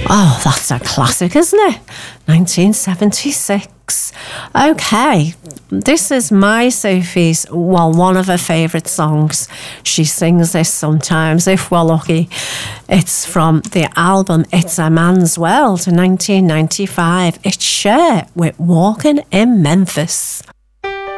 Oh, that's a classic, isn't it? 1976. Okay, this is my Sophie's, well, one of her favourite songs. She sings this sometimes, if we're lucky. It's from the album It's a Man's World in 1995. It's Cher with Walking in Memphis.